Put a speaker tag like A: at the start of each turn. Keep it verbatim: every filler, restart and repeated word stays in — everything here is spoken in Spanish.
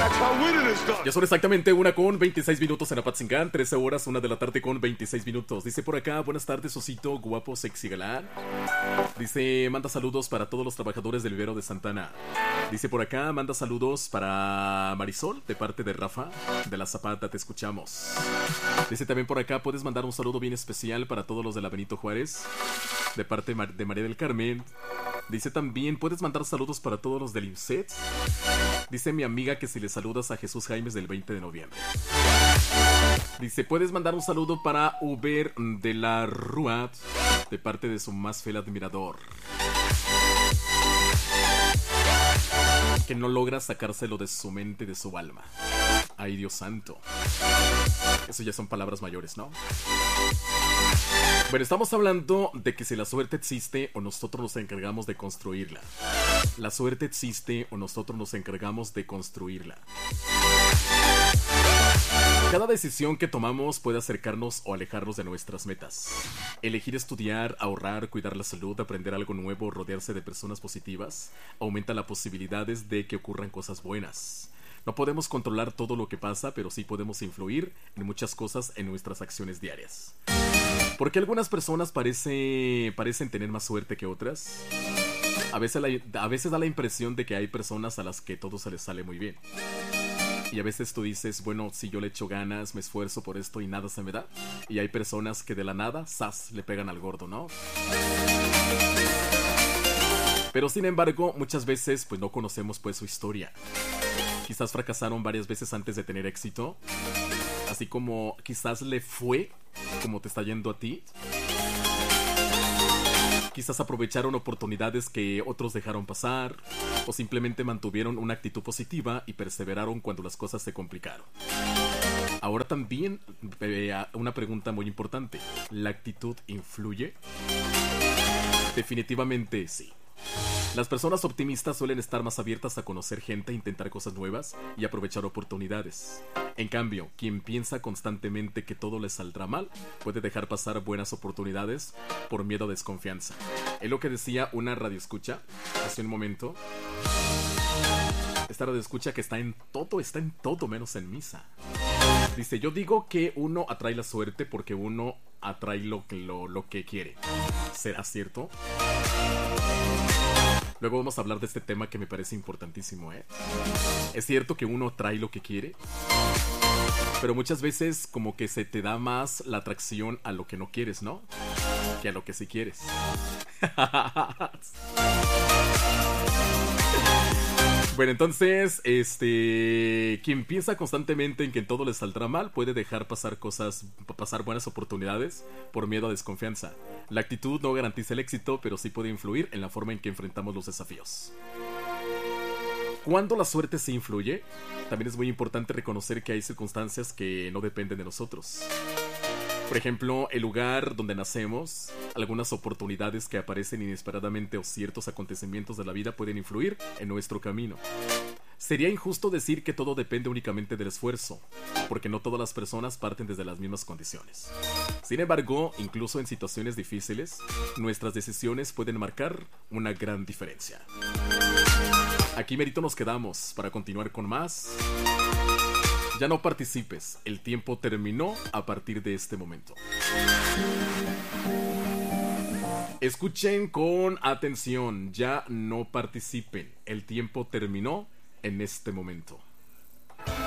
A: Ya son exactamente una con veintiséis minutos en Apatzingán, trece horas, una de la tarde con veintiséis minutos. Dice por acá, buenas tardes, Osito, guapo, sexy, galán. Dice, manda saludos para todos los trabajadores del vivero de Santana. Dice por acá, manda saludos para Marisol, de parte de Rafa, de La Zapata, te escuchamos. Dice también por acá, puedes mandar un saludo bien especial para todos los de la Benito Juárez, de parte de María del Carmen. Dice también, puedes mandar saludos para todos los del IMSET. Dice mi amiga que si le saludas a Jesús Jaimes del veinte de noviembre. Dice, puedes mandar un saludo para Uber de la Rúa, de parte de su más fiel admirador, que no logra sacárselo de su mente y de su alma. Ay, Dios santo. Eso ya son palabras mayores, ¿no? Bueno, estamos hablando de que si la suerte existe o nosotros nos encargamos de construirla. La suerte existe o nosotros nos encargamos de construirla. Cada decisión que tomamos puede acercarnos o alejarnos de nuestras metas. Elegir estudiar, ahorrar, cuidar la salud, aprender algo nuevo, rodearse de personas positivas, aumenta las posibilidades de que ocurran cosas buenas. No podemos controlar todo lo que pasa, pero sí podemos influir en muchas cosas en nuestras acciones diarias. ¿Por qué algunas personas parece, parecen tener más suerte que otras? A veces, la, a veces da la impresión de que hay personas a las que todo se les sale muy bien. Y a veces tú dices, bueno, si yo le echo ganas, me esfuerzo por esto y nada se me da. Y hay personas que de la nada, ¡zas!, le pegan al gordo, ¿no? Pero sin embargo, muchas veces pues no conocemos pues su historia. Quizás fracasaron varias veces antes de tener éxito. Así como quizás le fue como te está yendo a ti. Quizás aprovecharon oportunidades que otros dejaron pasar, o simplemente mantuvieron una actitud positiva y perseveraron cuando las cosas se complicaron. Ahora también eh, una pregunta muy importante. ¿La actitud influye? Definitivamente sí. Las personas optimistas suelen estar más abiertas a conocer gente, intentar cosas nuevas y aprovechar oportunidades. En cambio, quien piensa constantemente que todo le saldrá mal, puede dejar pasar buenas oportunidades por miedo a desconfianza. Es lo que decía una radioescucha hace un momento. Esta radioescucha que está en todo, está en todo menos en misa. Dice, yo digo que uno atrae la suerte porque uno atrae lo que, lo, lo que quiere. ¿Será cierto? Luego vamos a hablar de este tema que me parece importantísimo, ¿eh? Es cierto que uno atrae lo que quiere, pero muchas veces como que se te da más la atracción a lo que no quieres, ¿no? Que a lo que sí quieres. Bueno, entonces, este, quien piensa constantemente en que todo le saldrá mal puede dejar pasar cosas, pasar buenas oportunidades por miedo a desconfianza. La actitud no garantiza el éxito, pero sí puede influir en la forma en que enfrentamos los desafíos. Cuando la suerte sí influye, también es muy importante reconocer que hay circunstancias que no dependen de nosotros. Por ejemplo, el lugar donde nacemos, algunas oportunidades que aparecen inesperadamente o ciertos acontecimientos de la vida pueden influir en nuestro camino. Sería injusto decir que todo depende únicamente del esfuerzo, porque no todas las personas parten desde las mismas condiciones. Sin embargo, incluso en situaciones difíciles, nuestras decisiones pueden marcar una gran diferencia. Aquí merito nos quedamos para continuar con más. Ya no participes, el tiempo terminó a partir de este momento. Escuchen con atención, ya no participen, el tiempo terminó en este momento.